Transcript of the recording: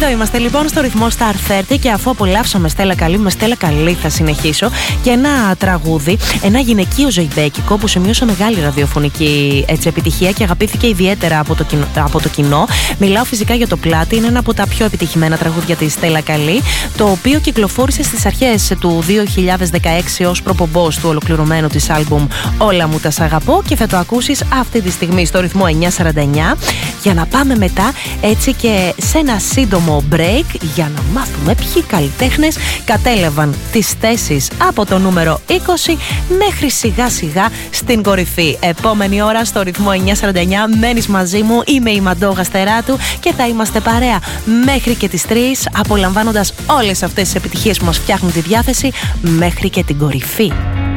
Εδώ είμαστε λοιπόν στο ρυθμό Star 30 και αφού απολαύσαμε Στέλλα Καλή, με Στέλλα Καλή θα συνεχίσω και ένα τραγούδι, ένα γυναικείο ζωηδέκικο που σημείωσε μεγάλη ραδιοφωνική επιτυχία και αγαπήθηκε ιδιαίτερα από το κοινό. Μιλάω φυσικά για το Πλάτη, είναι ένα από τα πιο επιτυχημένα τραγούδια της Στέλλα Καλή, το οποίο κυκλοφόρησε στις αρχές του 2016 ως προπομπός του ολοκληρωμένου της άλμπουμ Όλα μου τα σ' αγαπώ και θα το ακούσεις αυτή τη στιγμή στο ρυθμό 949 για να πάμε μετά έτσι και σε ένα σύντομο break για να μάθουμε ποιοι καλλιτέχνες κατέλαβαν τις θέσεις από το νούμερο 20 μέχρι σιγά σιγά στην κορυφή. Επόμενη ώρα στο ρυθμό 949 μένεις μαζί μου, είμαι η Μαντώ Γαστεράτου και θα είμαστε παρέα μέχρι και τις 3 απολαμβάνοντας όλες αυτές τις επιτυχίες που μας φτιάχνουν τη διάθεση μέχρι και την κορυφή.